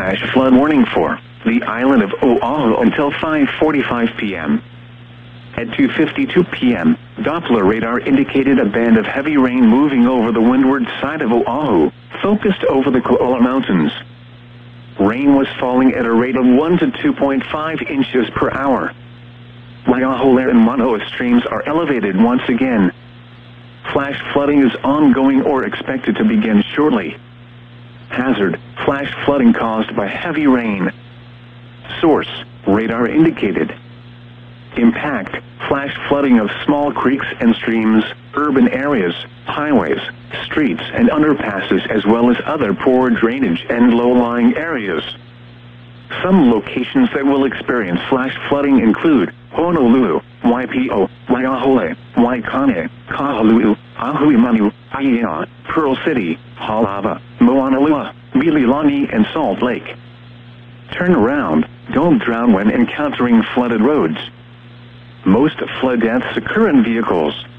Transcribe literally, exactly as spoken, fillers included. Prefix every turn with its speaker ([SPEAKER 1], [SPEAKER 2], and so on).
[SPEAKER 1] flash flood warning for the island of Oahu until five forty-five p m At two fifty-two p m, Doppler radar indicated a band of heavy rain moving over the windward side of Oahu, focused over the Ko'ola Mountains. Rain was falling at a rate of one to two point five inches per hour. Waiahole and Manoa streams are elevated once again. Flash flooding is ongoing or expected to begin shortly. Hazard: flash flooding caused by heavy rain. Source: radar indicated. Impact: flash flooding of small creeks and streams, urban areas, highways, streets and underpasses, as well as other poor drainage and low-lying areas. Some locations that will experience flash flooding include Honolulu, Waipi'o, Waiahole, Waikane, Kahului, Ahuimanu, Aiea, Pearl City, Halava, Moanalua, Mililani and Salt Lake. Turn around, don't drown when encountering flooded roads. Most flood deaths occur in vehicles.